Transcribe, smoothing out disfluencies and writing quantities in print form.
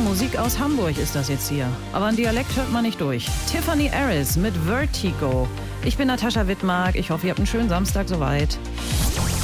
Musik aus Hamburg ist das jetzt hier. Aber ein Dialekt hört man nicht durch. Tiffany Harris mit Vertigo. Ich bin Natascha Wittmark. Ich hoffe, ihr habt einen schönen Samstag soweit.